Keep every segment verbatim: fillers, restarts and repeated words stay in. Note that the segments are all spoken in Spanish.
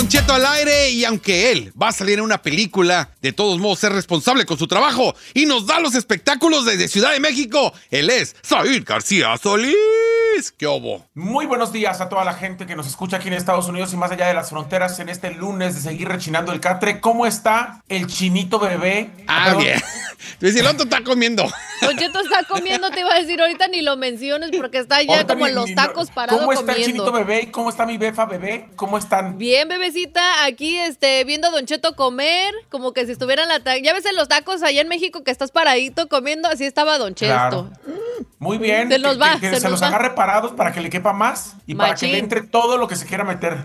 Don Cheto al aire, y aunque él va a salir en una película, de todos modos es responsable con su trabajo y nos da los espectáculos desde Ciudad de México. Él es Said García Solís. ¿Qué obo? Muy buenos días a toda la gente que nos escucha aquí en Estados Unidos y más allá de las fronteras en este lunes de seguir rechinando el catre. ¿Cómo está el chinito bebé? Ah, Perdón. bien. Pues el otro está comiendo. Don Cheto está comiendo, te iba a decir, ahorita ni lo menciones porque está ya Ahorita como ni- en los ni- tacos parado ¿Cómo está comiendo. el chinito bebé? ¿Cómo está mi befa bebé? ¿Cómo están? Bien, bebecita, aquí este, viendo a Don Cheto comer, como que si estuviera en la... ta- Ya ves en los tacos allá en México que estás paradito comiendo, así estaba Don Cheto. Claro. Muy bien. Se nos que- va, que, que se se nos los va. agarre parados para que le quepa más y para que Machín. le entre todo lo que se quiera meter.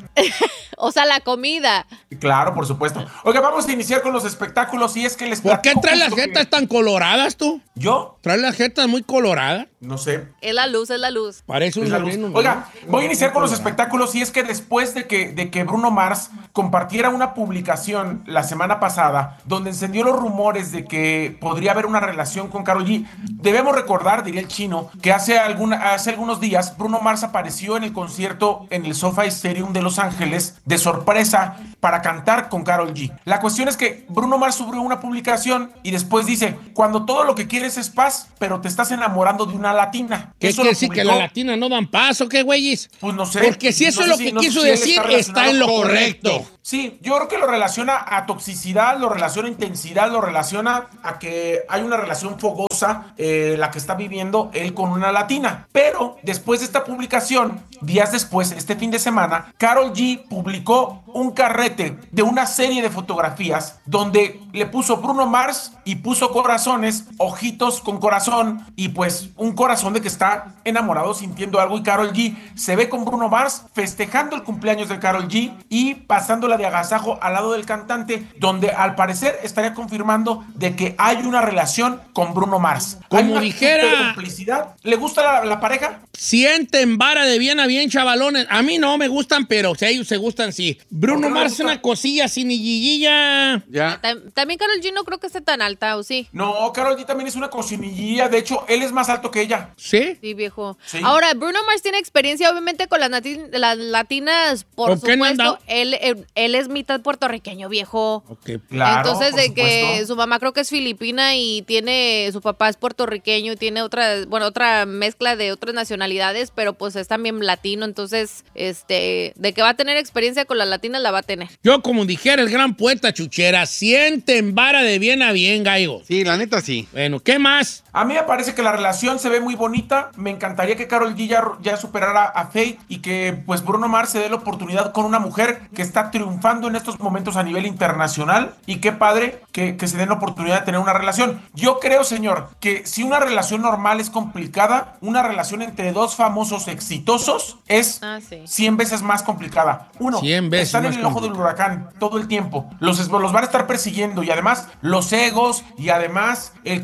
O sea, la comida. Claro, por supuesto. Oiga, vamos a iniciar con los espectáculos y es que les ¿Por qué platico traes las justo que- jetas tan coloradas tú? ¿Yo? ¿Traes las jetas muy coloradas? No sé. Es la luz, es la luz. Parece un Es la luz. sobrino, ¿no? Oiga, voy a iniciar con los espectáculos y es que después de que, de que Bruno Mars compartiera una publicación la semana pasada donde encendió los rumores de que podría haber una relación con Karol G, debemos recordar, diría el chino, que hace, alguna, hace algunos días Bruno Mars apareció en el concierto en el SoFi Stadium de Los Ángeles de sorpresa para cantar con Karol G. La cuestión es que Bruno Mars subió una publicación y después dice, cuando todo lo que quieres es paz, pero te estás enamorando de una latina. ¿Qué Eso quiere lo decir? ¿Que publicó- la latina no dan paso? ¿Qué, güeyes? Pues no sé. Porque si eso No es lo sé que si- no sé quiso si él decir, está está en lo relacionado- correcto. Sí, yo creo que lo relaciona a toxicidad, lo relaciona a intensidad, lo relaciona a que hay una relación fogosa, eh, la que está viviendo él con una latina. Pero después de esta publicación, días después, este fin de semana, Karol G publicó un carrete de una serie de fotografías donde le puso Bruno Mars y puso corazones, ojitos con corazón y pues un corazón de que está enamorado sintiendo algo, y Karol G se ve con Bruno Mars festejando el cumpleaños de Karol G y pasándola de agasajo al lado del cantante, donde al parecer estaría confirmando de que hay una relación con Bruno Mars. Como Hay una dijera- actitud de complicidad. ¿Le gusta la, la pareja? Sienten vara de bien a bien, chavalones. A mí no me gustan, pero si a ellos se gustan, sí. Bruno ¿Por qué no Mars le es gusta? una cosilla sin guillilla. Ya. Tam- También Karol G no creo que esté tan alta, ¿o sí? No, Karol G también es una cocinillilla. De hecho, él es más alto que ella. ¿Sí? Sí, viejo. Sí. Ahora, Bruno Mars tiene experiencia, obviamente, con las, nati- las latinas, por ¿Con quién supuesto. anda? Él, él, él es mitad puertorriqueño, viejo. Ok. Claro, Entonces, por de que supuesto. su mamá creo que es filipina y tiene, su papá es puertorriqueño y tiene otra, bueno, otra mezcla de otras nacionalidades, pero pues es también latino, entonces, este, de que va a tener experiencia con las latinas, la va a tener. Yo, como dijera el gran poeta Chuchera, sienten vara de bien a bien, gallo. Sí, la neta sí. Bueno, ¿qué más? A mí me parece que la relación se ve muy bonita. Me encantaría que Karol G ya, ya superara a Faith y que pues Bruno Mars se dé la oportunidad con una mujer que está triunfando en estos momentos a nivel internacional. Y qué padre que, que se den la oportunidad de tener una relación. Yo creo, señor, que si una relación normal es complicada, una relación entre dos famosos exitosos es Ah, sí. cien veces más complicada. Uno, cien veces están en más el ojo del huracán todo el tiempo. Los, es- los van a estar persiguiendo y además los egos y además el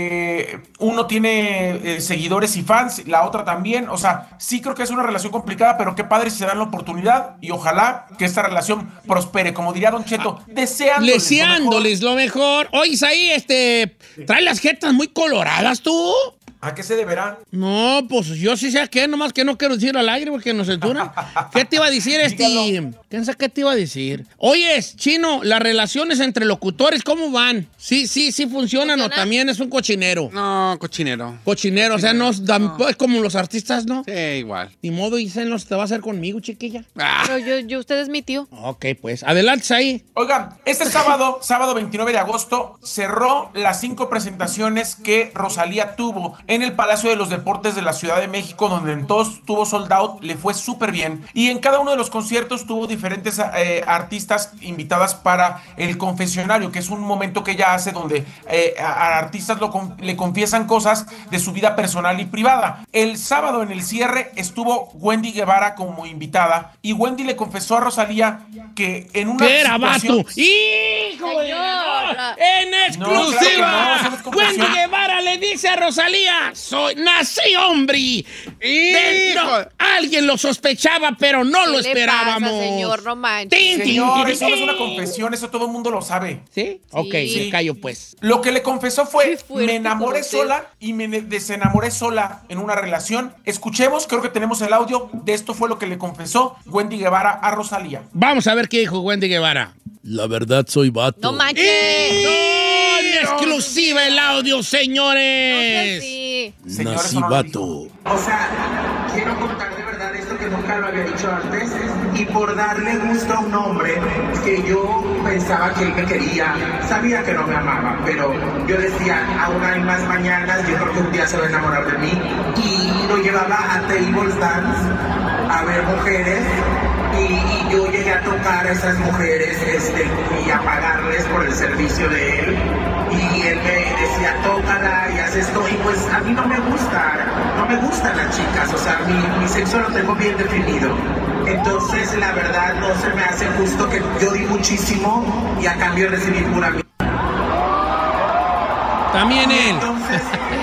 que uno tiene eh, seguidores y fans, la otra también. O sea, sí creo que es una relación complicada, pero qué padre si se dan la oportunidad y ojalá que esta relación prospere. Como diría Don Cheto, deseándoles, Deseándoles lo mejor. Oye, ahí, este, ¿trae las jetas muy coloradas tú? ¿A qué se deberá? No, pues yo sí sé a qué, nomás que no quiero decir al aire porque nos censuran. ¿Qué te iba a decir este? Dígalo. ¿Quién sabe qué te iba a decir? Oye, Chino, las relaciones entre locutores, ¿cómo van? Sí, sí, sí funcionan o ¿Funciona? también es un cochinero. No, cochinero. Cochinero, o sea, no, dan- es como los artistas, ¿no? Sí, igual. Ni modo, dicen, los te va a hacer conmigo, chiquilla. Ah, Pero yo, yo, usted es mi tío. Ok, pues, adelante ahí. Oigan, este sábado, sábado veintinueve de agosto, cerró las cinco presentaciones que Rosalía tuvo en el Palacio de los Deportes de la Ciudad de México, donde en todos tuvo sold out, le fue súper bien. Y en cada uno de los conciertos tuvo diferentes eh, artistas invitadas para el confesionario, que es un momento que ella hace donde eh, a, a artistas lo con- le confiesan cosas de su vida personal y privada. El sábado en el cierre estuvo Wendy Guevara como invitada y Wendy le confesó a Rosalía que en una ¿Qué era, situación- vato? ¡Hijo de Señora. ¡En No, claro que exclusiva! no, eso no es confesión. Wendy Guevara le dice a Rosalía, soy, nací hombre. De- ¡Hijo! no, Alguien lo sospechaba, pero no lo ¿Qué le esperábamos. pasa, señor? No manches. Tin, tin, Señor, tin, eso no es tin. una confesión, eso todo el mundo lo sabe. ¿Sí? Ok, me callo pues. Lo que le confesó Qué fue, fuerte me enamoré con usted. sola y me ne- desenamoré sola en una relación. Escuchemos, creo que tenemos el audio de esto fue lo que le confesó Wendy Guevara a Rosalía. Vamos a ver qué dijo Wendy Guevara. La verdad soy vato. No manches. ¡En exclusiva el audio, No señores! sé si. Señor, Nací eso no lo vato. dijo. O sea, quiero contar de verdad esto que nunca lo había dicho antes y por darle gusto a un hombre que yo pensaba que él me quería, sabía que no me amaba, pero yo decía, aún hay más mañanas, yo creo que un día se va a enamorar de mí y lo llevaba a tables dance a ver mujeres y, y yo llegué a tocar a esas mujeres este, y a pagarles por el servicio de él. Y él me decía, tócala y haz esto. Y pues a mí no me gusta, no me gustan las chicas. O sea, mi, mi sexo lo tengo bien definido. Entonces, la verdad, no se me hace justo que yo di muchísimo y a cambio recibí pura mierda. También él. Entonces,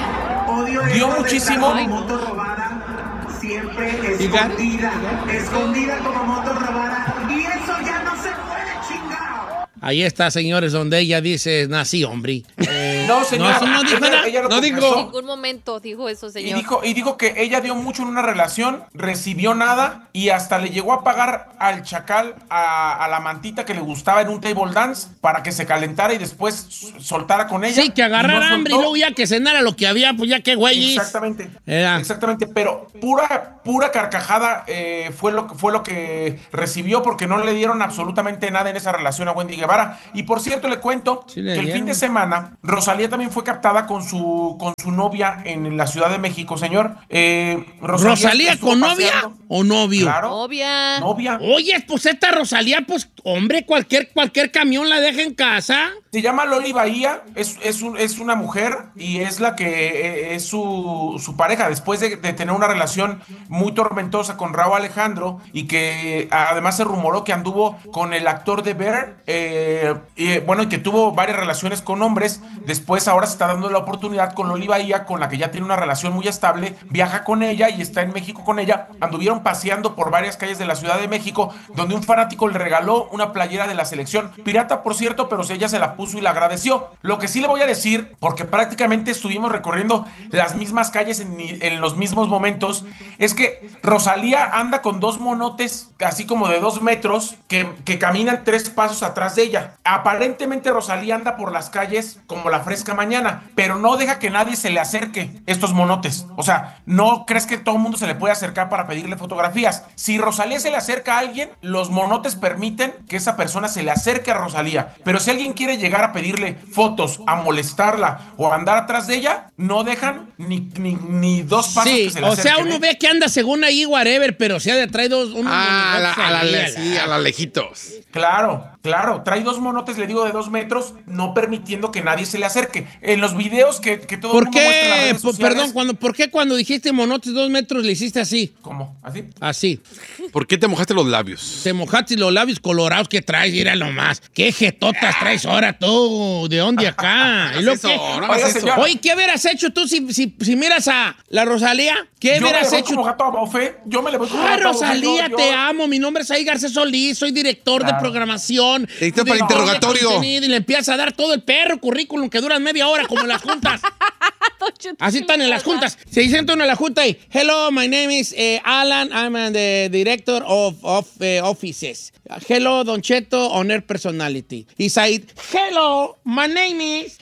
odio Dio esto de muchísimo. estar como moto robada, siempre You got it? escondida, escondida como moto robada. Y eso ya no se puede, chingado. Ahí está, señores, donde ella dice, nací, hombre. Eh, No, señor. eso no dijo ella, nada. ella lo No dijo. confesó. En ningún momento dijo eso, Y señor. dijo, y dijo que ella dio mucho en una relación, recibió nada y hasta le llegó a pagar al chacal, a, a la mantita que le gustaba en un table dance para que se calentara y después s- soltara con ella. Sí, que agarrara Y no hambre y soltó. luego ya que cenara lo que había, pues ya que güeyes. Exactamente. Era. Exactamente, pero pura, pura carcajada eh, fue, lo, fue lo que recibió porque no le dieron absolutamente nada en esa relación a Wendy Guevara. Y por cierto, le cuento Sí le que el dieron. fin de semana Rosalía también fue captada con su, con su novia en la Ciudad de México, señor. Eh, ¿Rosalía estuvo con novia paseando. o novio? Claro. Novia. Novia. Oye, pues esta Rosalía, pues, hombre, cualquier, cualquier camión la deja en casa. Se llama Loli Bahía, es, es, un- es una mujer y es la que eh, es su, su pareja después de, de tener una relación muy tormentosa con Rauw Alejandro y que además se rumoró que anduvo con el actor de Bear, eh, y, bueno, y que tuvo varias relaciones con hombres. Después ahora se está dando la oportunidad con Loli Bahía, con la que ya tiene una relación muy estable, viaja con ella y está en México con ella. Anduvieron paseando por varias calles de la Ciudad de México, donde un fanático le regaló una playera de la selección, pirata por cierto, pero ella se la puso y la agradeció. Lo que sí le voy a decir, porque prácticamente estuvimos recorriendo las mismas calles en, en los mismos momentos, es que Rosalía anda con dos monotes, así como de dos metros, que, que caminan tres pasos atrás de ella. Aparentemente Rosalía anda por las calles como la fresca mañana, pero no deja que nadie se le acerque estos monotes. O sea, no crees que todo el mundo se le puede acercar para pedirle fotografías. Si Rosalía se le acerca a alguien, los monotes permiten que esa persona se le acerque a Rosalía. Pero si alguien quiere llegar a pedirle fotos, a molestarla o a andar atrás de ella, no dejan ni, ni, ni dos pasos Sí, que se le o sea, acerquen, uno ¿eh? ve que anda según ahí, whatever, pero se ha de traer dos. unos Ah, a la, monigotes a la, ahí, le- a la- sí, a la lejitos. Claro, claro, trae dos monotes, le digo, de dos metros, no permitiendo que nadie se le acerque. En los videos que, que todo el ¿Por mundo muestra en las qué? redes Por- sociales- perdón, cuando, ¿por qué cuando dijiste monotes dos metros le hiciste así? ¿Cómo? ¿Así? Así. ¿Por qué te mojaste los labios? Te mojaste los labios colorados que traes, mira nomás. ¿Qué jetotas traes ahora tú? ¿De dónde acá? ¿Y lo eso, que- no hagas Oiga, eso. señor. Oye, ¿qué hubieras hecho tú si, si, si miras a la Rosalía? ¿Qué Yo me le hubieras voy hecho? como gato a bofe, yo me le voy como Ay, gato a bofe, Rosalía, yo- yo- te amo. Mi nombre es Saí Garcés Solís. Soy director de Claro. programación. Listo para director de interrogatorio. contenido, y le empiezas a dar todo el perro currículum que duran media hora, como en las juntas. Así están en las juntas. Se sienta uno en la junta y, hello, my name is eh, Alan. I'm uh, the director of, of eh, offices. Hello, Don Cheto, honor personality. Y Said, hello, my name is...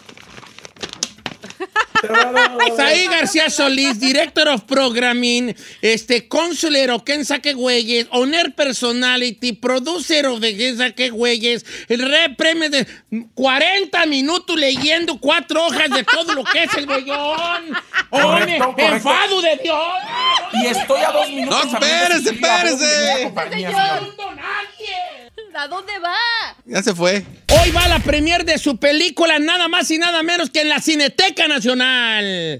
Saí García Solís, Director of Programming, este, Consular o quién saque güeyes, Owner Personality, Producer of de quién saque güeyes, el re premio de cuarenta minutos leyendo cuatro hojas de todo lo que es el güeyón. ¡Oye, Correcto, correcto. enfado de Dios! Y estoy a dos minutos. No, sabiendo espérese, si sí, a dos espérese. minutos de compañía, Señor. señor. ¿A dónde va? Ya se fue. Hoy va la premier de su película, nada más y nada menos que en la Cineteca Nacional.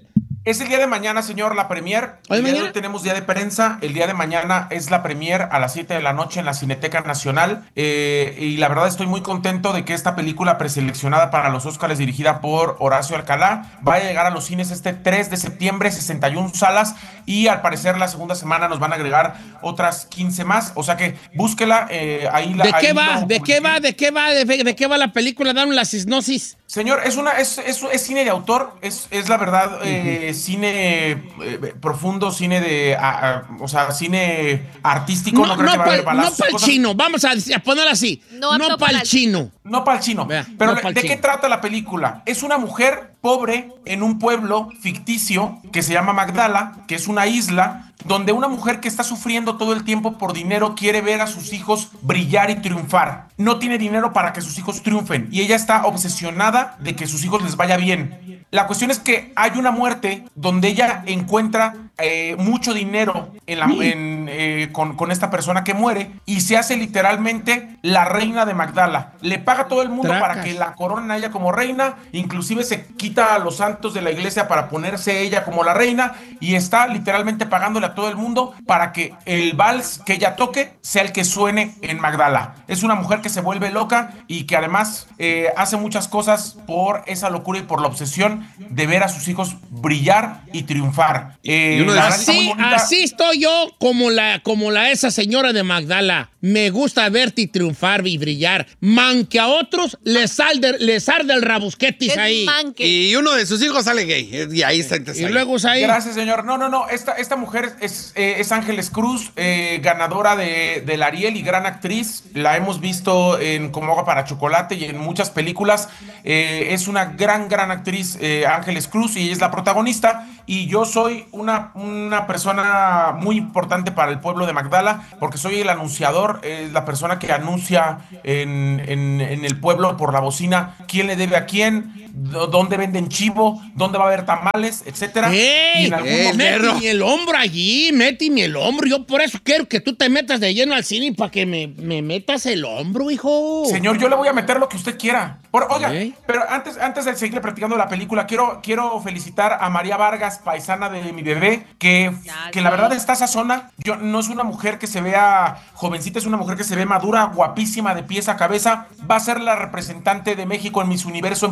Es el día de mañana, señor, la premier. ¿Hoy El día de mañana? hoy tenemos día de prensa. El día de mañana es la premier a las siete de la noche en la Cineteca Nacional. Eh, y la verdad estoy muy contento de que esta película preseleccionada para los Óscares, dirigida por Horacio Alcalá, vaya a llegar a los cines este tres de septiembre, sesenta y una salas. Y al parecer la segunda semana nos van a agregar otras quince más. O sea que búsquela. Eh, ahí la, ¿De qué ahí va? lo ¿De qué publiqué. va? ¿De qué va? ¿De, de qué va la película? Dame la sinopsis. Señor, es una es, es, es cine de autor, es, es la verdad, eh, cine eh, profundo, cine de, a- a- o sea, cine artístico. No, No, creo no que va a haber para balazos, el cosas- chino, vamos a, a poner así. No No, apto para para el el chino. No para el chino. Vea, Pero no pa'l ¿de chino. qué trata la película? Es una mujer pobre en un pueblo ficticio que se llama Magdala, que es una isla, donde una mujer que está sufriendo todo el tiempo por dinero quiere ver a sus hijos brillar y triunfar. No tiene dinero para que sus hijos triunfen y ella está obsesionada de que sus hijos les vaya bien. La cuestión es que hay una muerte donde ella encuentra eh, mucho dinero en la, en, eh, con, con esta persona que muere y se hace literalmente la reina de Magdala. Le paga a todo el mundo Tracas. para que la coronen a ella como reina, inclusive se quita a los santos de la iglesia para ponerse ella como la reina y está literalmente pagándole a todo el mundo para que el vals que ella toque sea el que suene en Magdala. Es una mujer que se vuelve loca y que además eh, hace muchas cosas por esa locura y por la obsesión de ver a sus hijos brillar y triunfar. Eh, Y uno de la esos- verdad está muy Así, bonita. así estoy yo como la, como la esa señora de Magdala. Me gusta verte y triunfar y brillar. Man, que a otros les, salde, les arde el rabusquetis Es ahí. manque. Y uno de sus hijos sale gay. eh, Y ahí está. Y luego es ahí. Gracias, señor. No, no, no. Esta, esta mujer es, eh, es Ángeles Cruz, eh, ganadora de, del Ariel y gran actriz. La hemos visto en Como agua para chocolate y en muchas películas. Eh, es una gran, gran actriz, eh, Ángeles Cruz, y ella es la protagonista. Y yo soy una, una persona muy importante para el pueblo de Magdala, porque soy el anunciador, eh, la persona que anuncia en, en, en el pueblo por la bocina quién le debe a quién, d- dónde venden chivo, dónde va a haber tamales, etcétera. Y ¡Ey! en algún ey, momento- perro. Méteme el hombro allí, méteme el hombro. Yo por eso quiero que tú te metas de lleno al cine para que me, me metas el hombro, hijo. Señor, yo le voy a meter lo que usted quiera. Por, oiga, Ok. pero antes, antes de seguirle practicando la película, quiero, quiero felicitar a María Vargas, paisana de mi bebé, que, que la verdad está sazona. Yo, no es una mujer que se vea jovencita, es una mujer que se ve madura, guapísima, de pies a cabeza. Va a ser la representante de México en Miss Universo en